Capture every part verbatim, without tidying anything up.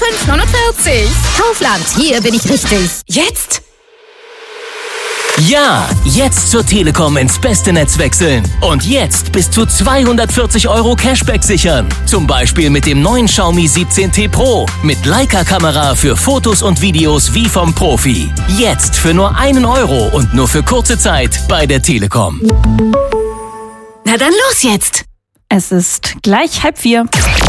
fünfhundertvierzig. Kaufland, hier bin ich richtig. Jetzt? Ja, jetzt zur Telekom ins beste Netz wechseln. Und jetzt bis zu zweihundertvierzig Euro Cashback sichern. Zum Beispiel mit dem neuen Xiaomi siebzehn T Pro. Mit Leica-Kamera für Fotos und Videos wie vom Profi. Jetzt für nur einen Euro und nur für kurze Zeit bei der Telekom. Na dann los jetzt. Es ist gleich halb vier.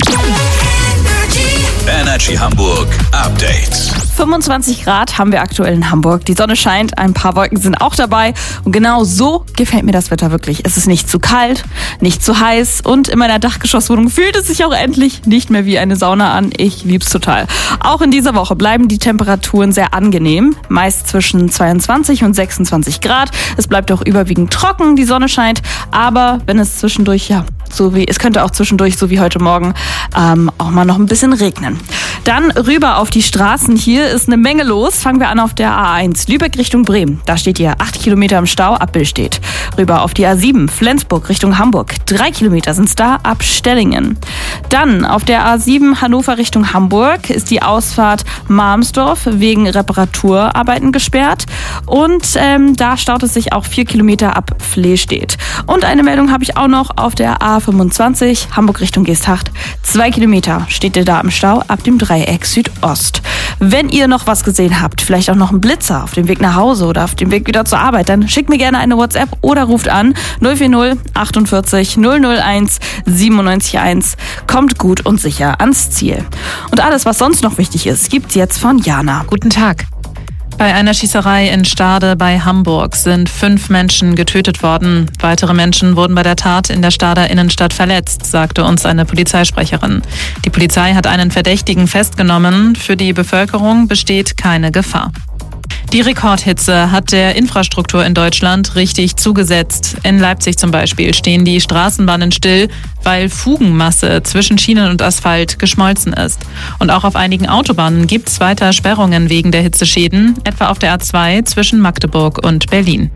Energy Hamburg Update. fünfundzwanzig Grad haben wir aktuell in Hamburg. Die Sonne scheint, ein paar Wolken sind auch dabei. Und genau so gefällt mir das Wetter wirklich. Es ist nicht zu kalt, nicht zu heiß. Und in meiner Dachgeschosswohnung fühlt es sich auch endlich nicht mehr wie eine Sauna an. Ich lieb's total. Auch in dieser Woche bleiben die Temperaturen sehr angenehm. Meist zwischen zweiundzwanzig und sechsundzwanzig Grad. Es bleibt auch überwiegend trocken, die Sonne scheint. Aber wenn es zwischendurch, ja, so wie, es könnte auch zwischendurch, so wie heute Morgen, ähm, auch mal noch ein bisschen regnen. Dann rüber auf die Straßen. Hier ist eine Menge los. Fangen wir an auf der A eins. Lübeck Richtung Bremen. Da steht ihr acht Kilometer im Stau ab Billstedt. Rüber auf die A sieben. Flensburg Richtung Hamburg. Drei Kilometer sind's da ab Stellingen. Dann auf der A sieben Hannover Richtung Hamburg ist die Ausfahrt Malmsdorf wegen Reparaturarbeiten gesperrt. Und ähm, da staut es sich auch vier Kilometer ab Flehstedt. Und eine Meldung habe ich auch noch auf der A fünfundzwanzig Hamburg Richtung Geesthacht. Zwei Kilometer steht ihr da im Stau ab dem Dreieck Südost. Wenn ihr noch was gesehen habt, vielleicht auch noch einen Blitzer auf dem Weg nach Hause oder auf dem Weg wieder zur Arbeit, dann schickt mir gerne eine WhatsApp oder ruft an null vier null achtundvierzig null null eins siebenundneunzig eins. Kommt gut und sicher ans Ziel. Und alles, was sonst noch wichtig ist, gibt's jetzt von Jana. Guten Tag. Bei einer Schießerei in Stade bei Hamburg sind fünf Menschen getötet worden. Weitere Menschen wurden bei der Tat in der Stader Innenstadt verletzt, sagte uns eine Polizeisprecherin. Die Polizei hat einen Verdächtigen festgenommen. Für die Bevölkerung besteht keine Gefahr. Die Rekordhitze hat der Infrastruktur in Deutschland richtig zugesetzt. In Leipzig zum Beispiel stehen die Straßenbahnen still, weil Fugenmasse zwischen Schienen und Asphalt geschmolzen ist. Und auch auf einigen Autobahnen gibt es weiter Sperrungen wegen der Hitzeschäden, etwa auf der A zwei zwischen Magdeburg und Berlin.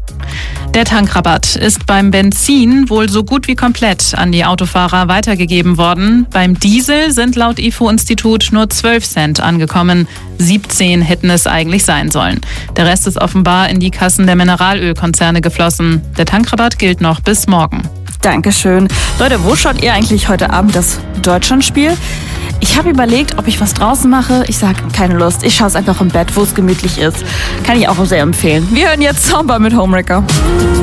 Der Tankrabatt ist beim Benzin wohl so gut wie komplett an die Autofahrer weitergegeben worden. Beim Diesel sind laut I F O-Institut nur zwölf Cent angekommen. siebzehn hätten es eigentlich sein sollen. Der Rest ist offenbar in die Kassen der Mineralölkonzerne geflossen. Der Tankrabatt gilt noch bis morgen. Dankeschön. Leute, wo schaut ihr eigentlich heute Abend das Deutschlandspiel? Ich habe überlegt, ob ich was draußen mache. Ich sage, keine Lust. Ich schaue es einfach im Bett, wo es gemütlich ist. Kann ich auch sehr empfehlen. Wir hören jetzt Zauber mit Homewrecker.